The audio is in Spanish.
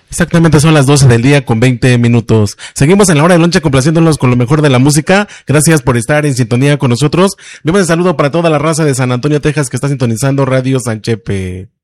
Exactamente, son las 12 del día con 20 minutos. Seguimos en la hora de lonche complaciéndonos con lo mejor de la música. Gracias por estar en sintonía con nosotros. Vemos el saludo para toda la raza de San Antonio, Texas, que está sintonizando Radio San Chepe.